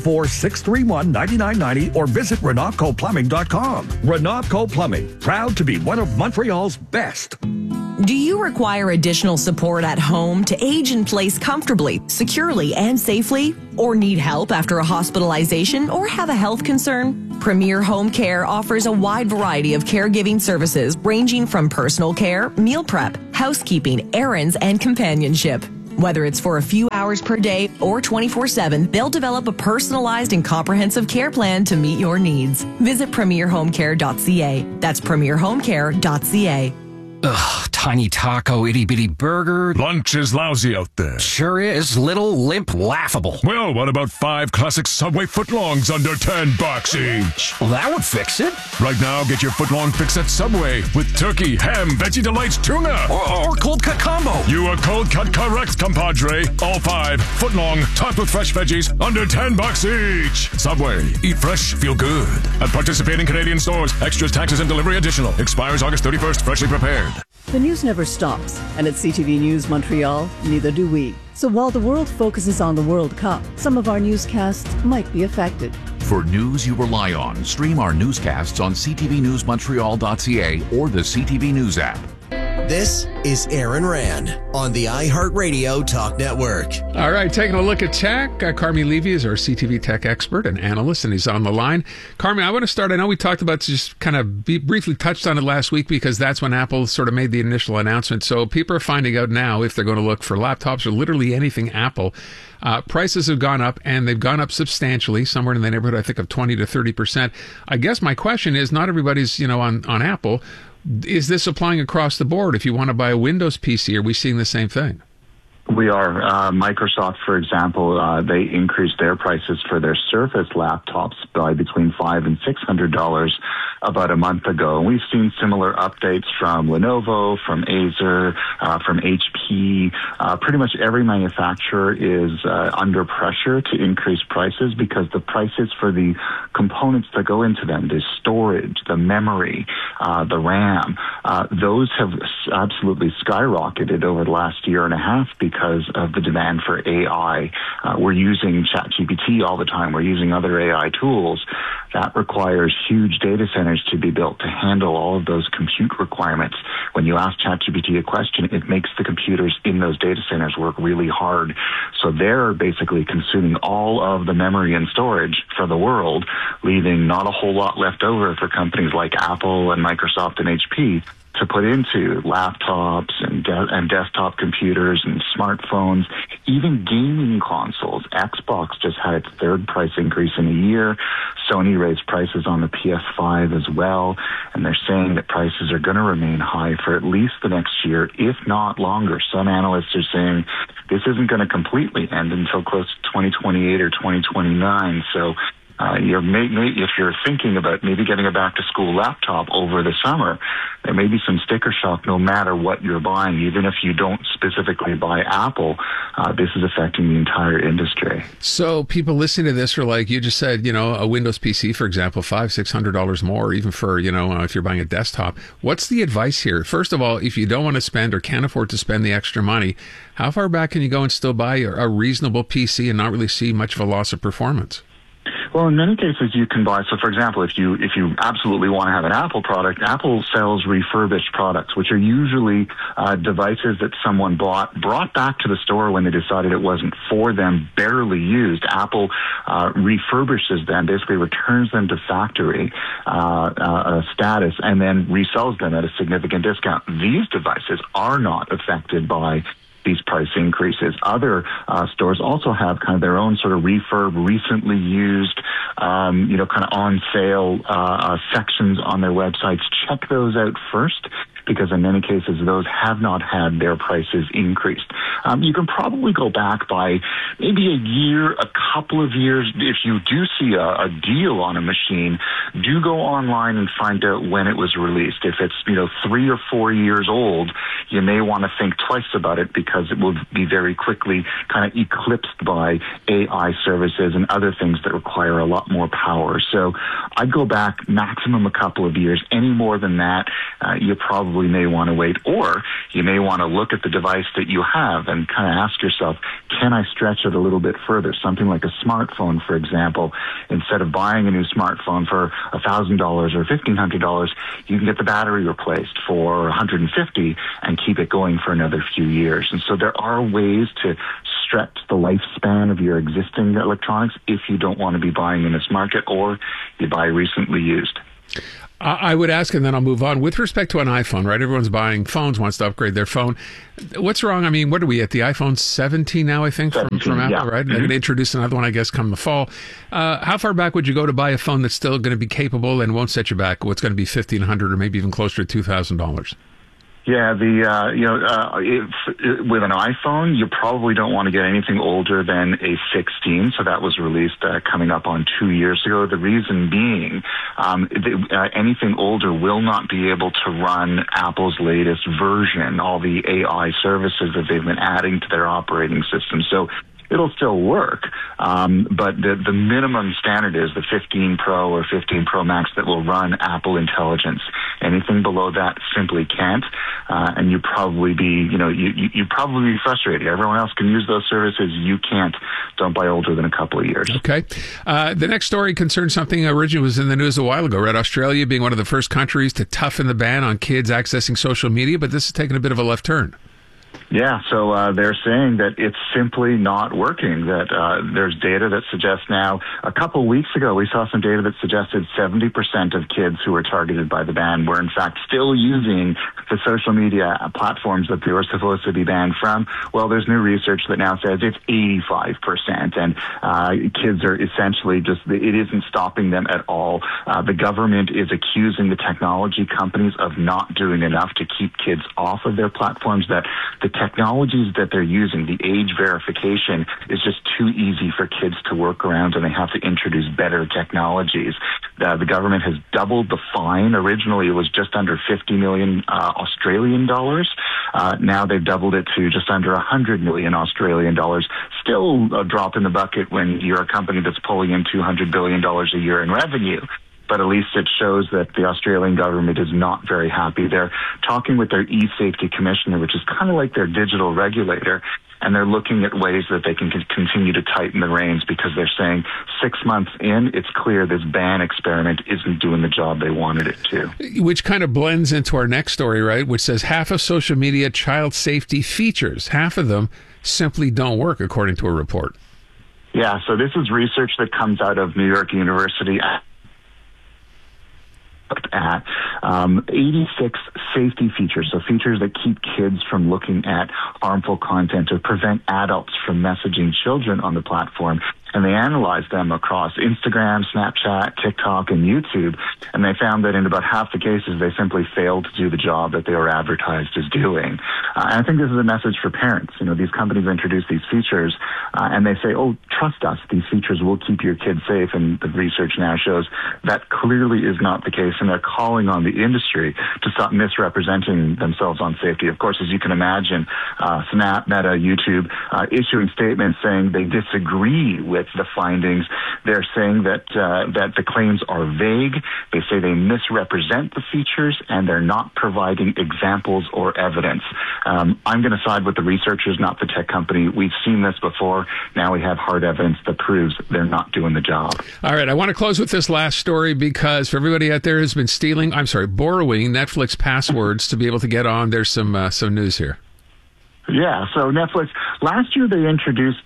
514-631-9990 or visit RenatcoPlumbing.com. Renatco Plumbing, proud to be one of Montreal's best. Do you require additional support at home to age in place comfortably, securely, and safely? Or need help after a hospitalization or have a health concern? Premier Home Care offers a wide variety of caregiving services ranging from personal care, meal prep, housekeeping, errands, and companionship. Whether it's for a few hours per day or 24/7, they'll develop a personalized and comprehensive care plan to meet your needs. Visit premierhomecare.ca. That's premierhomecare.ca. Ugh, tiny taco, itty-bitty burger. Lunch is lousy out there. Sure is. Little, limp, laughable. Well, what about 5 classic Subway footlongs under $10 each? Well, that would fix it. Right now, get your footlong fix at Subway with turkey, ham, Veggie Delights, tuna. Or cold cut combo. You are cold cut correct, compadre. All 5 footlong, topped with fresh veggies, under $10 each. Subway. Eat fresh, feel good. At participating Canadian stores. Extras, taxes, and delivery additional. Expires August 31st. Freshly prepared. The news never stops, and at CTV News Montreal, neither do we. So while the world focuses on the World Cup, some of our newscasts might be affected. For news you rely on, stream our newscasts on ctvnewsmontreal.ca or the CTV News app. This is Aaron Rand on the iHeartRadio Talk Network. All right, taking a look at tech. Carmi Levy is our CTV tech expert and analyst, and he's on the line. Carmi, I want to start. I know we talked about, just kind of briefly touched on it last week because that's when Apple sort of made the initial announcement. So people are finding out now if they're going to look for laptops or literally anything Apple. Prices have gone up, and they've gone up substantially, somewhere in the neighborhood, I think, of 20 to 30%. I guess my question is, not everybody's, on Apple. Is this applying across the board? If you want to buy a Windows PC, are we seeing the same thing? We are. Microsoft, for example, they increased their prices for their Surface laptops by between $500 and $600 about a month ago. And we've seen similar updates from Lenovo, from Acer, from HP. Pretty much every manufacturer is under pressure to increase prices because the prices for the components that go into them, the storage, the memory, the RAM, those have absolutely skyrocketed over the last year and a half because of the demand for AI. We're using ChatGPT all the time. We're using other AI tools. That requires huge data centers to be built to handle all of those compute requirements. When you ask ChatGPT a question, it makes the computers in those data centers work really hard. So they're basically consuming all of the memory and storage for the world, leaving not a whole lot left over for companies like Apple and Microsoft and HP to put into laptops and desktop computers and smartphones, even gaming consoles. Xbox just had its 3rd price increase in a year. Sony raised prices on the PS5 as well, and they're saying that prices are going to remain high for at least the next year, if not longer. Some analysts are saying this isn't going to completely end until close to 2028 or 2029. So if you're thinking about maybe getting a back-to-school laptop over the summer, there may be some sticker shock no matter what you're buying. Even if you don't specifically buy Apple, this is affecting the entire industry. So people listening to this are like, you just said, a Windows PC, for example, $500-600 more, even for, if you're buying a desktop. What's the advice here? First of all, if you don't want to spend or can't afford to spend the extra money, how far back can you go and still buy a reasonable PC and not really see much of a loss of performance? Well, in many cases you can buy. So, for example, if you absolutely want to have an Apple product, Apple sells refurbished products, which are usually devices that someone brought back to the store when they decided it wasn't for them, barely used. Apple refurbishes them, basically returns them to factory status, and then resells them at a significant discount. These devices are not affected by these price increases. Other stores also have kind of their own sort of refurb, recently used, kind of on sale sections on their websites. Check those out first, because in many cases those have not had their prices increased. You can probably go back by maybe a year, a couple of years. If you do see a deal on a machine, do go online and find out when it was released. If it's 3 or 4 years old, you may want to think twice about it, because it will be very quickly kind of eclipsed by AI services and other things that require a lot more power. So I'd go back maximum a couple of years. Any more than that, you probably may want to wait, or you may want to look at the device that you have and kind of ask yourself, can I stretch it a little bit further? Something like a smartphone, for example. Instead of buying a new smartphone for $1,000 or $1,500, you can get the battery replaced for $150 and keep it going for another few years. And so there are ways to stretch the lifespan of your existing electronics if you don't want to be buying in this market, or you buy recently used. I would ask, and then I'll move on. With respect to an iPhone, right? Everyone's buying phones, wants to upgrade their phone. What's wrong? I mean, what are we at? The iPhone 17 now, I think, from Apple, yeah. Right? Mm-hmm. They're going to introduce another one, I guess, come the fall. How far back would you go to buy a phone that's still going to be capable and won't set you back? What's going to be $1,500 or maybe even closer to $2,000? Yeah, with an iPhone, you probably don't want to get anything older than a 16. So that was released coming up on 2 years ago. The reason being, anything older will not be able to run Apple's latest version, all the AI services that they've been adding to their operating system. So it'll still work, but the minimum standard is the 15 Pro or 15 Pro Max that will run Apple Intelligence. Anything below that simply can't, and you'd probably be frustrated. Everyone else can use those services. You can't. Don't buy older than a couple of years. Okay. The next story concerns something originally was in the news a while ago, right? Australia being one of the first countries to toughen the ban on kids accessing social media, but this has taken a bit of a left turn. Yeah, so they're saying that it's simply not working, that there's data that suggests now, a couple weeks ago, we saw some data that suggested 70% of kids who were targeted by the ban were in fact still using the social media platforms that they were supposed to be banned from. Well, there's new research that now says it's 85%, and kids are essentially it isn't stopping them at all. The government is accusing the technology companies of not doing enough to keep kids off of their platforms, that the technologies that they're using, the age verification, is just too easy for kids to work around, and they have to introduce better technologies. The government has doubled the fine. Originally, it was just under 50 million Australian dollars. Now they've doubled it to just under 100 million Australian dollars. Still a drop in the bucket when you're a company that's pulling in $200 billion a year in revenue. But at least it shows that the Australian government is not very happy. They're talking with their e-safety commissioner, which is kind of like their digital regulator, and they're looking at ways that they can continue to tighten the reins, because they're saying 6 months in, it's clear this ban experiment isn't doing the job they wanted it to. Which kind of blends into our next story, right, which says half of social media child safety features, half of them simply don't work, according to a report. Yeah, so this is research that comes out of New York University. At 86 safety features, so features that keep kids from looking at harmful content or prevent adults from messaging children on the platform. And they analyzed them across Instagram, Snapchat, TikTok, and YouTube, and they found that in about half the cases, they simply failed to do the job that they were advertised as doing. And I think this is a message for parents. These companies introduce these features, and they say, oh, trust us, these features will keep your kids safe, and the research now shows that clearly is not the case, and they're calling on the industry to stop misrepresenting themselves on safety. Of course, as you can imagine, Snap, Meta, YouTube, issuing statements saying they disagree with the findings. They're saying that the claims are vague. They say they misrepresent the features, and they're not providing examples or evidence. I'm going to side with the researchers, not the tech company. We've seen this before. Now we have hard evidence that proves they're not doing the job. All right, I want to close with this last story because for everybody out there who's been borrowing Netflix passwords to be able to get on, there's some news here. Yeah, so Netflix, last year they introduced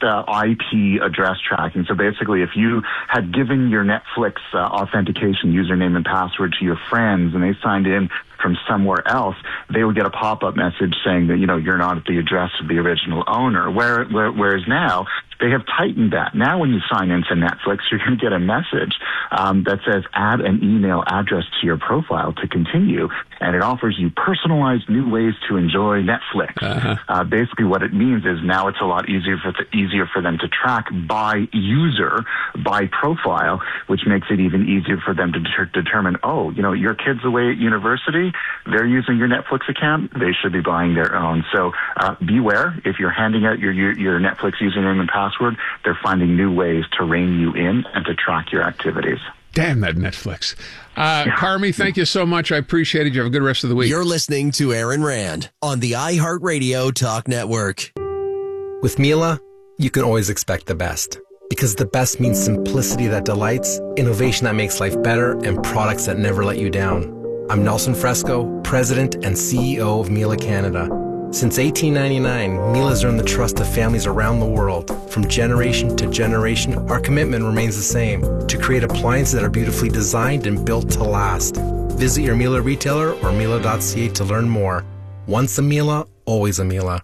IP address tracking. So basically, if you had given your Netflix authentication username and password to your friends and they signed in from somewhere else, they would get a pop-up message saying that, you're not at the address of the original owner. Whereas now, they have tightened that. Now when you sign into Netflix, you're going to get a message that says add an email address to your profile to continue, and it offers you personalized new ways to enjoy Netflix. Basically what it means is now it's a lot easier for them to track by user, by profile, which makes it even easier for them to determine, your kid's away at university, they're using your Netflix account, they should be buying their own. So beware, if you're handing out your Netflix username and password, they're finding new ways to rein you in and to track your activities. Damn that Netflix. Carmi, thank you so much. I appreciate it. You have a good rest of the week. You're listening to Aaron Rand on the iHeartRadio Talk Network. With Miele, you can always expect the best. Because the best means simplicity that delights, innovation that makes life better, and products that never let you down. I'm Nelson Fresco, President and CEO of Miele Canada. Since 1899, Miele has earned the trust of families around the world. From generation to generation, our commitment remains the same, to create appliances that are beautifully designed and built to last. Visit your Miele retailer or Miele.ca to learn more. Once a Miele, always a Miele.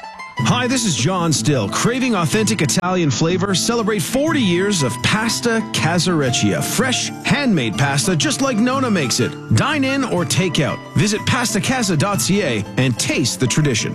Hi, this is John Still. Craving authentic Italian flavor? Celebrate 40 years of Pasta Casareccia. Fresh, handmade pasta just like Nona makes it. Dine in or take out. Visit pastacasa.ca and taste the tradition.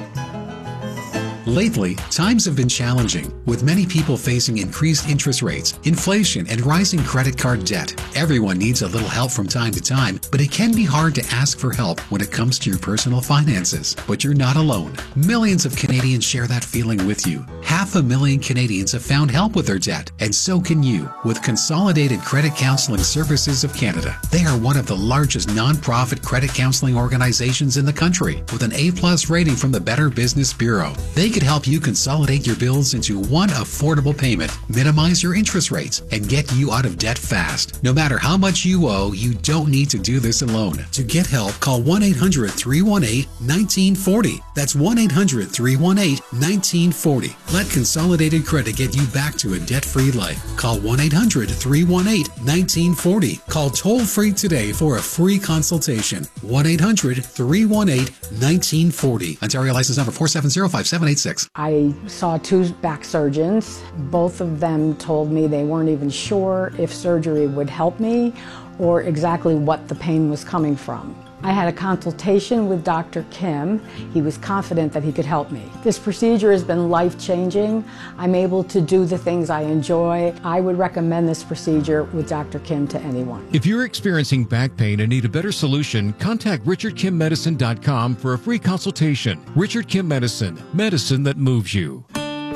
Lately, times have been challenging, with many people facing increased interest rates, inflation, and rising credit card debt. Everyone needs a little help from time to time, but it can be hard to ask for help when it comes to your personal finances. But you're not alone. Millions of Canadians share that feeling with you. 500,000 Canadians have found help with their debt, and so can you, with Consolidated Credit Counseling Services of Canada. They are one of the largest non-profit credit counseling organizations in the country, with an A+ rating from the Better Business Bureau. They could help you consolidate your bills into one affordable payment, minimize your interest rates, and get you out of debt fast. No matter how much you owe, you don't need to do this alone. To get help, call 1-800-318-1940. That's 1-800-318-1940. Let Consolidated Credit get you back to a debt-free life. Call 1-800-318-1940. Call toll-free today for a free consultation. 1-800-318-1940. Ontario license number 4705786. I saw 2 back surgeons. Both of them told me they weren't even sure if surgery would help me or exactly what the pain was coming from. I had a consultation with Dr. Kim. He was confident that he could help me. This procedure has been life-changing. I'm able to do the things I enjoy. I would recommend this procedure with Dr. Kim to anyone. If you're experiencing back pain and need a better solution, contact RichardKimMedicine.com for a free consultation. Richard Kim Medicine, medicine that moves you.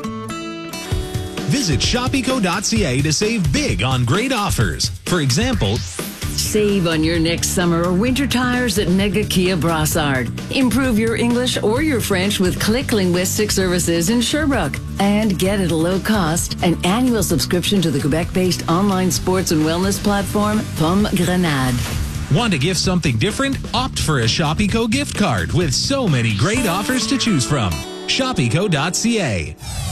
Visit shopeco.ca to save big on great offers. For example, save on your next summer or winter tires at Mega Kia Brassard. Improve your English or your French with Click Linguistic Services in Sherbrooke. And get at a low cost an annual subscription to the Quebec-based online sports and wellness platform, Pomme Grenade. Want to gift something different? Opt for a Shopeco gift card with so many great offers to choose from. Shopeco.ca.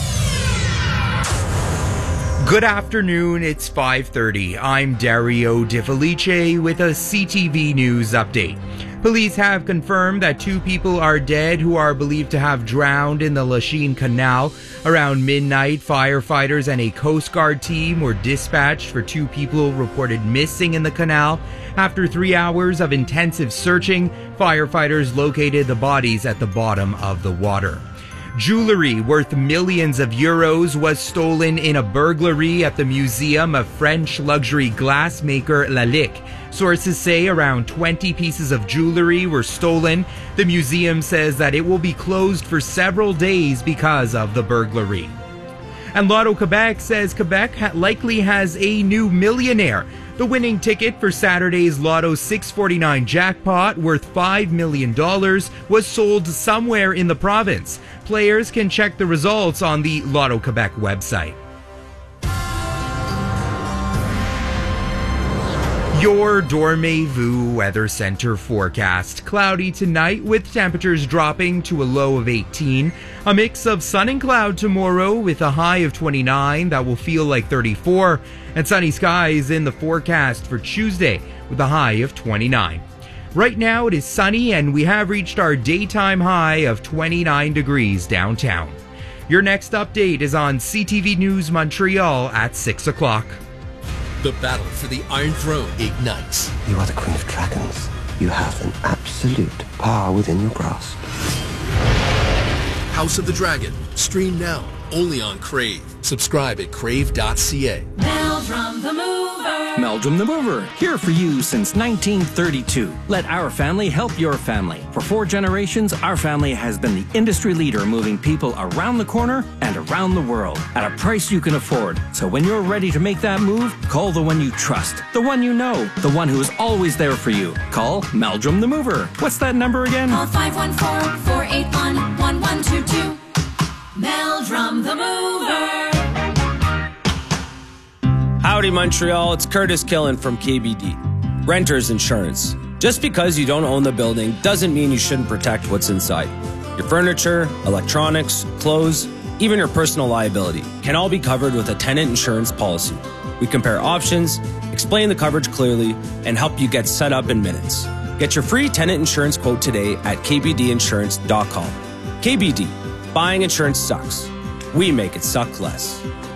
Good afternoon, it's 5:30. I'm Dario De Felice with a CTV News update. Police have confirmed that 2 people are dead who are believed to have drowned in the Lachine Canal. Around midnight, firefighters and a Coast Guard team were dispatched for 2 people reported missing in the canal. After 3 hours of intensive searching, firefighters located the bodies at the bottom of the water. Jewelry worth millions of euros was stolen in a burglary at the Museum of French luxury glassmaker Lalique. Sources say around 20 pieces of jewelry were stolen. The museum says that it will be closed for several days because of the burglary. And Lotto Quebec says Quebec likely has a new millionaire. The winning ticket for Saturday's Lotto 649 jackpot, worth $5 million, was sold somewhere in the province. Players can check the results on the Lotto Quebec website. Your Dormez-vous Weather Center forecast. Cloudy tonight with temperatures dropping to a low of 18. A mix of sun and cloud tomorrow with a high of 29 that will feel like 34. And sunny skies in the forecast for Tuesday with a high of 29. Right now it is sunny and we have reached our daytime high of 29 degrees downtown. Your next update is on CTV News Montreal at 6 o'clock. The battle for the Iron Throne ignites. You are the Queen of Dragons. You have an absolute power within your grasp. House of the Dragon. Stream now, only on Crave. Subscribe at crave.ca. Meldrum the Mover. Meldrum the Mover, here for you since 1932. Let our family help your family. For 4 generations, our family has been the industry leader moving people around the corner and around the world at a price you can afford. So when you're ready to make that move, call the one you trust, the one you know, the one who is always there for you. Call Meldrum the Mover. What's that number again? Call 514-481-1122. Meldrum the Mover. Howdy, Montreal. It's Curtis Killen from KBD. Renters Insurance. Just because you don't own the building doesn't mean you shouldn't protect what's inside. Your furniture, electronics, clothes, even your personal liability can all be covered with a tenant insurance policy. We compare options, explain the coverage clearly, and help you get set up in minutes. Get your free tenant insurance quote today at kbdinsurance.com. KBD. Buying insurance sucks. We make it suck less.